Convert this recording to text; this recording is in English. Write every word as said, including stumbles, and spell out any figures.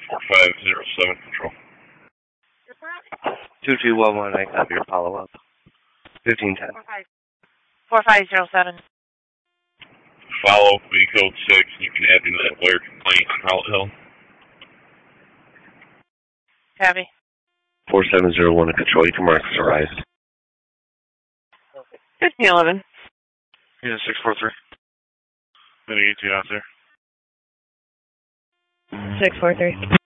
four five zero seven, control. two two one one, I copy your follow-up. fifteen ten. four five zero seven. Follow V code six. You can add into that Blair complaint on Howlett Hill. Copy. four seven zero one, control. You can mark as arrived. fifteen eleven. Yeah, six four three. Many eighteen out there. six four three.